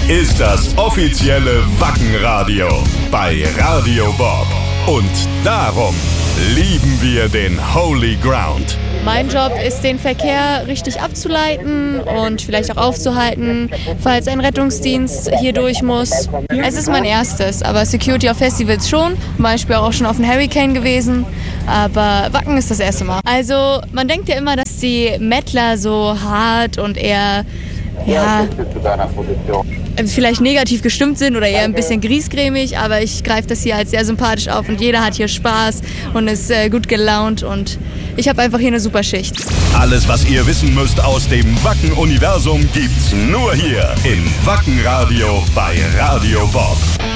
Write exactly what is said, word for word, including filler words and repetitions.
ist das offizielle Wackenradio bei Radio Bob. Und darum lieben wir den Holy Ground. Mein Job ist, den Verkehr richtig abzuleiten und vielleicht auch aufzuhalten, falls ein Rettungsdienst hier durch muss. Es ist mein erstes, aber Security auf Festivals schon. Zum Beispiel auch schon auf dem Hurricane gewesen. Aber Wacken ist das erste Mal. Also man denkt ja immer, dass die Mettler so hart und eher, ja, vielleicht negativ gestimmt sind oder eher ein bisschen griesgrämig, aber ich greife das hier als sehr sympathisch auf und jeder hat hier Spaß und ist äh, gut gelaunt und ich habe einfach hier eine super Schicht. Alles, was ihr wissen müsst aus dem Wacken-Universum, gibt's nur hier im Wackenradio bei Radio Bob.